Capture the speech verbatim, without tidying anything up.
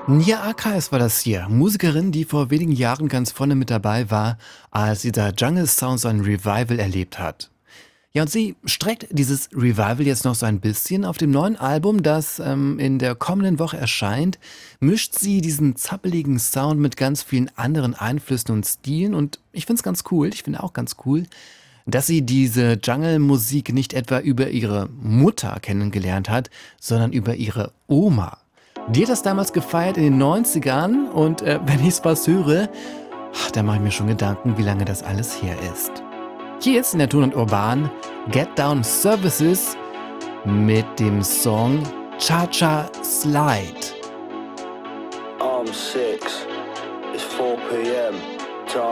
Nia Archives war das hier. Musikerin, die vor wenigen Jahren ganz vorne mit dabei war, als dieser Jungle Sound so ein Revival erlebt hat. Ja, und sie streckt dieses Revival jetzt noch so ein bisschen. Auf dem neuen Album, das ähm, in der kommenden Woche erscheint, mischt sie diesen zappeligen Sound mit ganz vielen anderen Einflüssen und Stilen. Und ich finde es ganz cool, ich finde auch ganz cool, dass sie diese Jungle-Musik nicht etwa über ihre Mutter kennengelernt hat, sondern über ihre Oma. Die hat das damals gefeiert in den Neunzigern und äh, wenn ich was höre, ach, da mache ich mir schon Gedanken, wie lange das alles her ist. Hier ist in der Ton und Urban Get Down Services mit dem Song Cha-Cha Slide. I'm six. It's four p m.